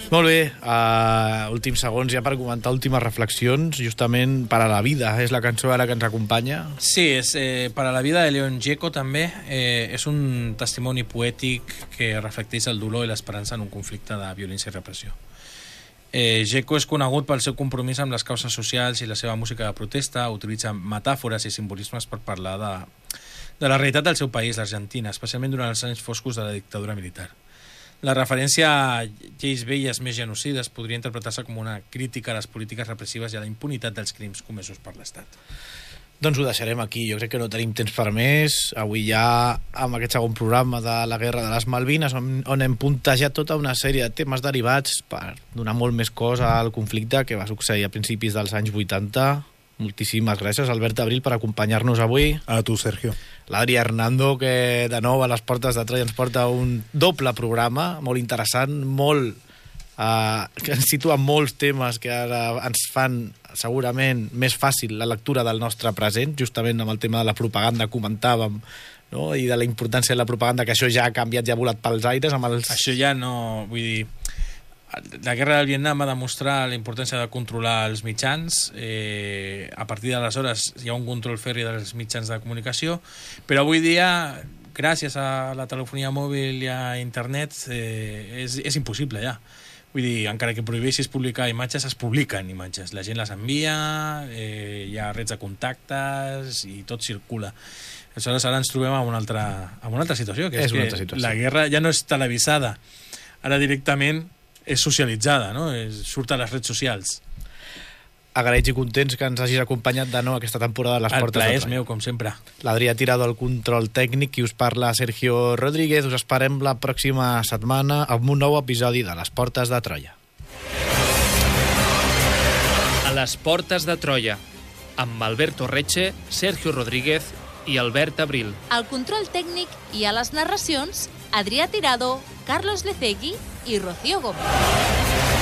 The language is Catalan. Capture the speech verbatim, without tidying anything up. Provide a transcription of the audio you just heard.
Molt bé, uh, últims segons ja per comentar últimes reflexions, justament Per a la vida, és la cançó ara que ens acompanya. Sí, és eh, Per a la vida de Leon Gieco també. Eh, és un testimoni poètic que reflecteix el dolor i l'esperança en un conflicte de violència i repressió. Eh, Gieco és conegut pel seu compromís amb les causes socials i la seva música de protesta. Utilitza metàfores i simbolismes per parlar de, de la realitat del seu país, l'Argentina, especialment durant els anys foscos de la dictadura militar. La referència a lleis velles més genocides podria interpretar-se com una crítica a les polítiques repressives i a la impunitat dels crims comesos per l'Estat. Doncs ho deixarem aquí. Jo crec que no tenim temps per més. Avui ja, amb aquest segon programa de la Guerra de les Malvines, on, on hem puntejat tota una sèrie de temes derivats per donar molt més cos al conflicte que va succeir a principis dels anys vuitanta. Moltíssimes gràcies, Albert Abril, per acompanyar-nos avui. A tu, Sergio. L'Adri Hernando, que de nou a les portes de Troia ens porta un doble programa, molt interessant, molt, eh, que ens situa molts temes que ara ens fan segurament més fàcil la lectura del nostre present, justament amb el tema de la propaganda comentàvem, no? I de la importància de la propaganda, que això ja ha canviat, ja ha volat pels aires amb els... Això ja no... Vull dir, la guerra del Vietnam va demostrar la importància de controlar els mitjans. Eh, a partir d'aleshores hi ha un control ferri dels mitjans de comunicació, però avui dia, gràcies a la telefonia mòbil i a internet, eh, és, és impossible ja. Vull dir, encara que prohibeixis publicar imatges, es publiquen imatges. La gent les envia, eh, hi ha redes de contactes i tot circula. Aleshores, ara ens trobem en una altra, en una altra situació, que és, és que situació. La guerra ja no és televisada. Ara directament és socialitzada, no? És, surt a les redes socials. Agraïts i contents que ens hagis acompanyat de nou aquesta temporada a les el portes de Troia. El plaer plaer és meu, com sempre. L'Adrià Tirado al control tècnic i us parla Sergio Rodríguez. Us esperem la pròxima setmana amb un nou episodi de Les Portes de Troia. A les Portes de Troia, amb Alberto Reche, Sergio Rodríguez i Albert Abril. Al control tècnic i a les narracions, Adrià Tirado, Carlos Lecegui i Rocío Gómez.